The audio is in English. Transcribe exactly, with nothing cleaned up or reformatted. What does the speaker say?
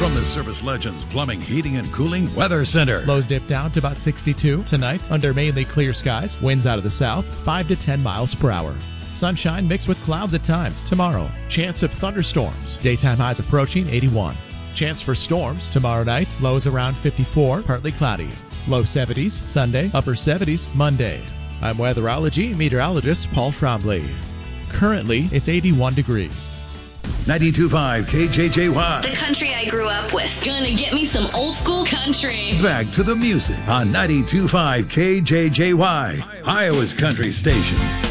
From the Service Legends Plumbing, Heating, and Cooling Weather Center. Lows dip down to about sixty-two tonight under mainly clear skies. Winds out of the south, five to ten miles per hour. Sunshine mixed with clouds at times. Tomorrow, chance of thunderstorms. Daytime highs approaching eighty-one. Chance for storms tomorrow night. Lows around fifty-four, partly cloudy. Low seventies Sunday, upper seventies Monday. I'm weatherology meteorologist Paul Trombley. Currently, it's eighty-one degrees. ninety-two point five K J J Y. The country I grew up with. Gonna get me some old school country. Back to the music on ninety-two point five K J J Y, Iowa's country station.